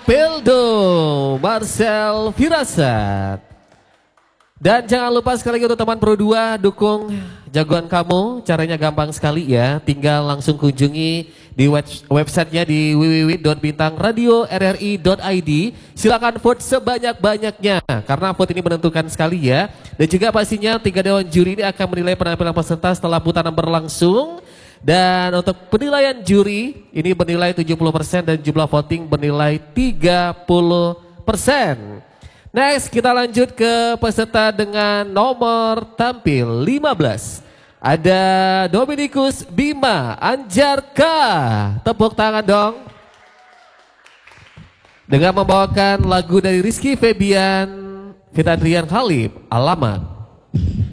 Peldo, Marcel Firasat. Dan jangan lupa sekali lagi untuk teman Pro 2 dukung jagoan kamu. Caranya gampang sekali ya. Tinggal langsung kunjungi di websitenya di www.bintangradiorri.id. Silakan vote sebanyak-banyaknya karena vote ini menentukan sekali ya. Dan juga pastinya 3 dewan juri ini akan menilai penampilan peserta setelah putaran berlangsung. Dan untuk penilaian juri ini bernilai 70% dan jumlah voting bernilai 30%. Next kita lanjut ke peserta dengan nomor tampil 15. Ada Dominikus Bima Anjarka. Tepuk tangan dong. Dengan membawakan lagu dari Rizky Febian, Fitandrian Khalib, Alamat.